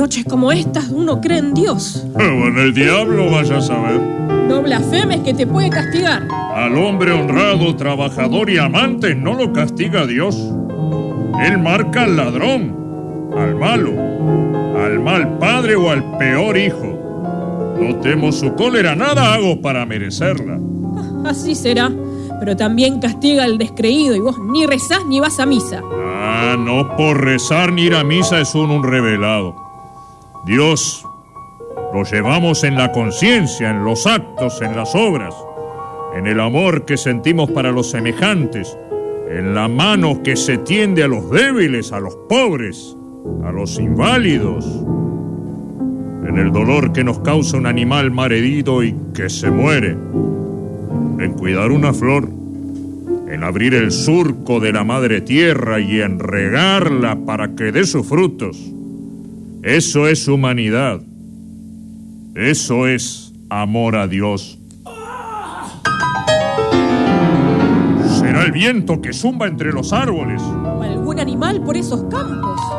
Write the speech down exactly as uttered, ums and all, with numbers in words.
noches como estas uno cree en Dios. Bueno, el diablo vaya a saber. No blasfemes que te puede castigar. Al hombre honrado, trabajador y amante no lo castiga Dios. Él marca al ladrón, al malo, al mal padre o al peor hijo. No temo su cólera, nada hago para merecerla. Así será, pero también castiga al descreído y vos ni rezás ni vas a misa. Ah, no por rezar ni ir a misa es uno un revelado. Dios lo llevamos en la conciencia, en los actos, en las obras, en el amor que sentimos para los semejantes, en la mano que se tiende a los débiles, a los pobres, a los inválidos, en el dolor que nos causa un animal malherido y que se muere, en cuidar una flor, en abrir el surco de la madre tierra y en regarla para que dé sus frutos. Eso es humanidad. Eso es amor a Dios. ¿Será el viento que zumba entre los árboles? O algún animal por esos campos.